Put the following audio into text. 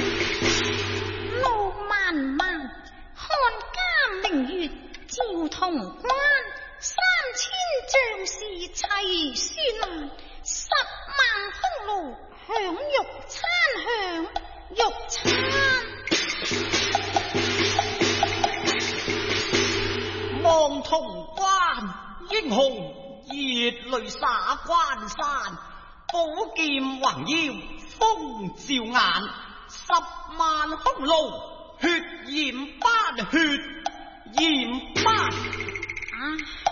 路漫漫，看家明月照潼關，3000將士齊書難，10萬匈奴享玉餐，享玉餐。 望潼關英雄，熱淚灑關山，寶劍橫腰風照眼，10萬匈奴血染斑，血染斑。 啊！